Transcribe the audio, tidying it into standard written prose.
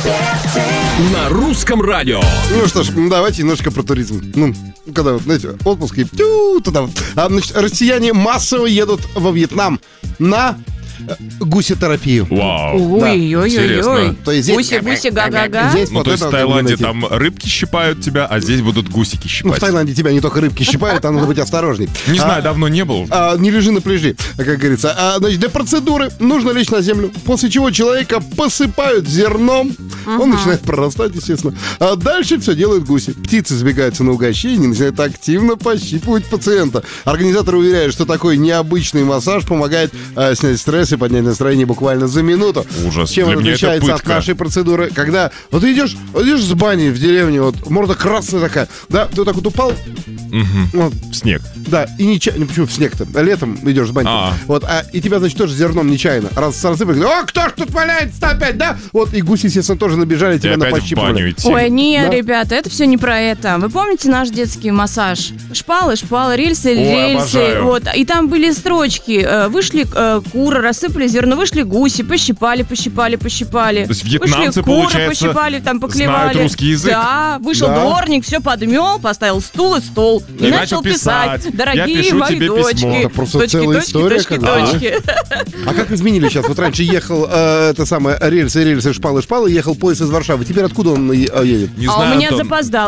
На русском радио. Ну что ж, давайте немножко про туризм. Ну, когда, вот, знаете, отпуск и туда вот. Значит, россияне массово едут во Вьетнам на гусетерапию. Вау. Ой-ой-ой-ой. Интересно. То есть здесь- Гуси-гуси, га-га-га. Здесь Ну, вот то есть это в Таиланде вот там рыбки щипают тебя, а здесь будут гусики Ну, в щипать. Таиланде тебя не только рыбки щипают, там надо быть осторожней. Не знаю, давно не был. Не лежи на пляжи, как говорится. Значит, для процедуры нужно лечь на землю, после чего человека посыпают зерном. Он начинает прорастать, естественно. А дальше все делают гуси. Птицы сбегаются на угощение и начинают активно пощипывать пациента. Организаторы уверяют, что такой необычный массаж помогает снять стресс и поднять настроение буквально за минуту. Ужас. Чем Для он меня это отличается от пытка. нашей процедуры? Когда вот ты идешь с бани в деревне, вот морда красная такая, да, ты вот так вот упал, вот, Снег. да, и нечаянно, почему в снег-то? Летом идешь с бани. Вот, и тебя, значит, тоже зерном нечаянно рассыпали. О, кто ж тут валяется опять, да? Вот, и гуси, естественно, тоже набежали, И тебя опять в баню напощипывали. идти. Ой, не, Да. ребята, это все не про это. Вы помните наш детский массаж? Шпалы, рельсы, Ой, рельсы. обожаю. Вот. И там были строчки. Вышли куры, рассыпали зерно, вышли гуси, пощипали. То есть вьетнамцы, Вышли куры, получается, пощипали, там поклевали. знают русский язык? Да, вышел Да. дворник, все подмел, поставил стул и стол. И начал писать. Я Дорогие пишу мои тебе дочки. письмо. Это просто Точки, целая точки, история, точки, как бы, да. точки. А как изменили сейчас? Вот раньше ехал рельсы, шпалы, ехал поезд из Варшавы. Теперь откуда он едет? Не А знаю, у меня Антон. запоздал.